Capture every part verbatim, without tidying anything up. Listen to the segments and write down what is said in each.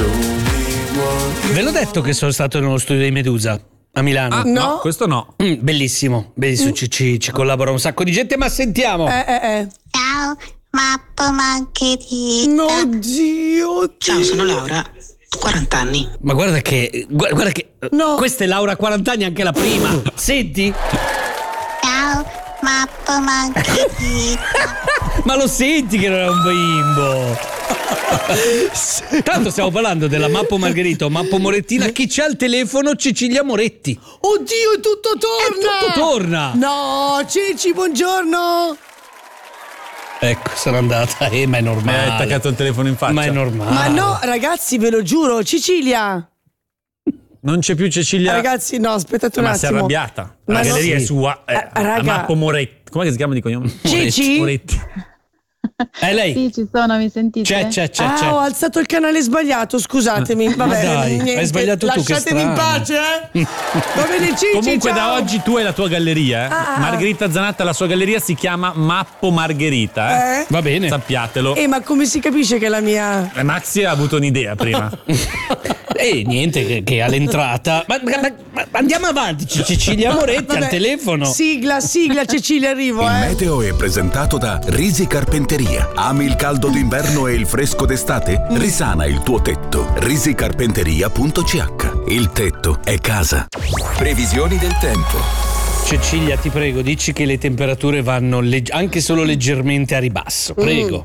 Ve l'ho detto che sono stato nello studio di Medusa a Milano. Ah, no. no, questo no. Mm, bellissimo, bellissimo. Mm. Ci, ci, ci collabora un sacco di gente, ma sentiamo. Eh, eh, eh. Ciao, Mappo Margherita. No, Dio. Ciao, sono Laura. quaranta anni. Ma guarda che. Guarda, guarda che. No. Questa è Laura quaranta anni, anche la prima. Senti? Ciao, Mappo Margherita. Ma lo senti che non è un bimbo? Tanto stiamo parlando della Mappo Margherita o Mappo Morettina. Chi c'ha il telefono? Cecilia Moretti. Oddio, tutto torna. E tutto torna. No, Ceci, buongiorno. Ecco, sono andata. Eh, ma è normale. Mi hai attaccato il telefono in faccia. Ma è normale. Ma no, ragazzi, ve lo giuro, Cecilia. Non c'è più Cecilia. Ragazzi, no, aspettate un ma attimo. si è arrabbiata. Ma La no. galleria Sì. è sua. Eh, Eh, raga. Mappo Moretti. Com'è che si chiama di cognome? Ceci? Moretti. È lei? Sì, ci sono, mi sentite? C'è, c'è, c'è. Ah, c'è. ho alzato il canale sbagliato, scusatemi. Va Ma bene, dai, niente. hai sbagliato tu, che Lasciatemi in strano. pace, eh? Va bene, Cici, Comunque ciao. da oggi tu hai la tua galleria, eh? Ah. Margherita Zanatta, la sua galleria si chiama Mappo Margherita, eh? Eh? Va bene. Sappiatelo. Eh, ma come si capisce che è la mia? Eh, Maxi ha avuto un'idea prima. E niente, che, che all'entrata. Ma, ma- ma andiamo avanti, C- Cecilia Moretti Vabbè, al telefono. Sigla, sigla, Cecilia, arrivo, Il eh. meteo è presentato da Risi Carpenteria. Ami il caldo d'inverno e il fresco d'estate? Risana il tuo tetto. risicarpenteria punto c h. Il tetto è casa. Previsioni del tempo. Cecilia, ti prego, dici che le temperature vanno leg- anche solo leggermente a ribasso. Prego.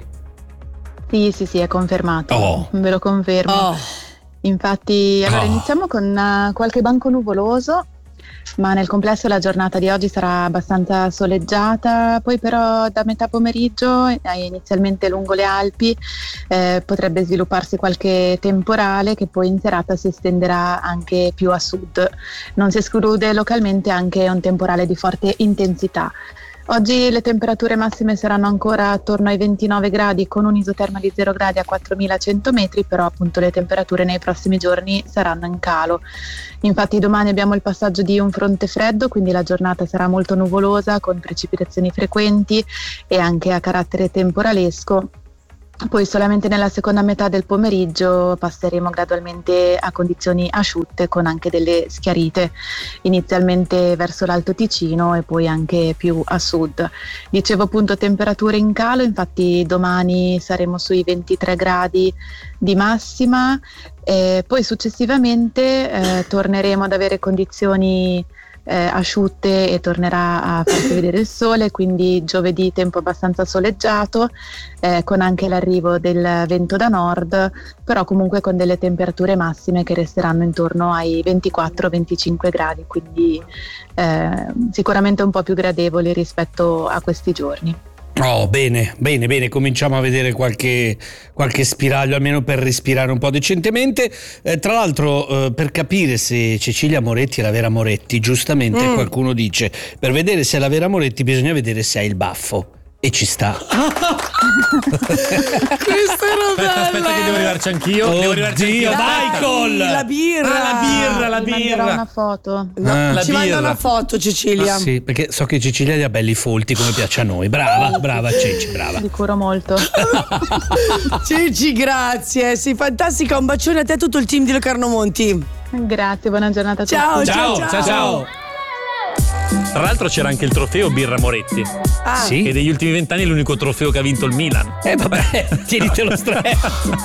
Sì, sì, sì, è confermato. Oh. Ve lo confermo. Oh. Infatti, allora Oh. iniziamo con uh, qualche banco nuvoloso, ma nel complesso la giornata di oggi sarà abbastanza soleggiata, poi però da metà pomeriggio, eh, inizialmente lungo le Alpi, eh, potrebbe svilupparsi qualche temporale che poi in serata si estenderà anche più a sud. Non si esclude localmente anche un temporale di forte intensità. Oggi le temperature massime saranno ancora attorno ai ventinove gradi con un isoterma di zero gradi a quattromilacento metri, però appunto le temperature nei prossimi giorni saranno in calo. Infatti domani abbiamo il passaggio di un fronte freddo, quindi la giornata sarà molto nuvolosa con precipitazioni frequenti e anche a carattere temporalesco. Poi solamente nella seconda metà del pomeriggio passeremo gradualmente a condizioni asciutte con anche delle schiarite, inizialmente verso l'Alto Ticino e poi anche più a sud. Dicevo appunto temperature in calo, infatti domani saremo sui ventitré gradi di massima, e poi successivamente eh, torneremo ad avere condizioni Eh, asciutte e tornerà a farsi vedere il sole, quindi giovedì tempo abbastanza soleggiato, eh, con anche l'arrivo del vento da nord, però comunque con delle temperature massime che resteranno intorno ai ventiquattro venticinque gradi, quindi eh, sicuramente un po' più gradevoli rispetto a questi giorni. Oh, bene, bene, bene, cominciamo a vedere qualche, qualche spiraglio, almeno per respirare un po' decentemente. Eh, tra l'altro, eh, per capire se Cecilia Moretti è la vera Moretti, giustamente Mm. qualcuno dice, per vedere se è la vera Moretti bisogna vedere se ha il baffo. E ci sta. Questa era Aspetta, bella. aspetta che devo arrivarci anch'io. Devo arrivarci Oddio, anch'io. Michael! La birra. Ah, la birra, la Vi manderò birra. una foto. No, Ah. La ci manda birra. una foto, Cecilia. Sì, perché so che Cecilia li ha belli folti come piace a noi. Brava, brava Ceci, brava. Vi curo molto. Ceci, grazie. Sei fantastica. Un bacione a te e tutto il team di Locarno Monti. Grazie, buona giornata a tutti. Ciao, Ciao, ciao, ciao, ciao. Tra l'altro c'era anche il trofeo Birra Moretti, Ah. Sì? che degli ultimi vent'anni è l'unico trofeo che ha vinto il Milan. Eh vabbè, tienitelo stretto.